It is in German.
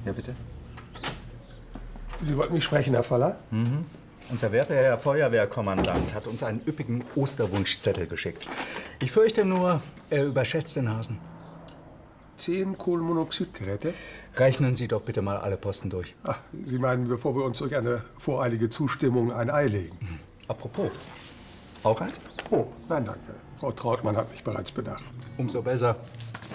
Ja, bitte. Sie wollten mich sprechen, Herr Voller? Unser werter Herr Feuerwehrkommandant hat uns einen üppigen Osterwunschzettel geschickt. Ich fürchte nur, er überschätzt den Hasen. 10 Kohlenmonoxidgeräte? Rechnen Sie doch bitte mal alle Posten durch. Ach, Sie meinen, bevor wir uns durch eine voreilige Zustimmung ein Ei legen? Apropos, auch eins? Oh, nein, danke. Frau Trautmann hat mich bereits bedacht. Umso besser.